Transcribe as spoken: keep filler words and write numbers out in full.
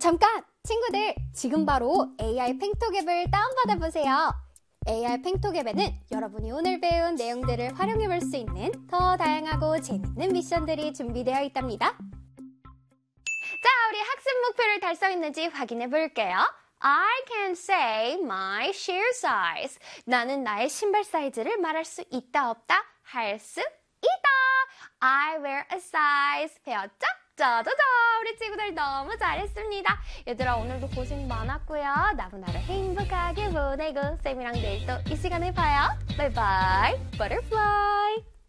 잠깐! 친구들, 지금 바로 에이아이 팽톡 앱을 다운받아 보세요. 에이아이 팽톡 앱에는 여러분이 오늘 배운 내용들을 활용해 볼 수 있는 더 다양하고 재밌는 미션들이 준비되어 있답니다. 자, 우리 학습 목표를 달성했는지 확인해 볼게요. I can say my shoe size. 나는 나의 신발 사이즈를 말할 수 있다 없다? 할 수 있다. I wear a size. 배웠죠? 짜자자! 우리 친구들 너무 잘했습니다. 얘들아, 오늘도 고생 많았고요. 남은 하루 행복하게 보내고 쌤이랑 내일 또 이 시간에 봐요. 바이바이, 버터플라이.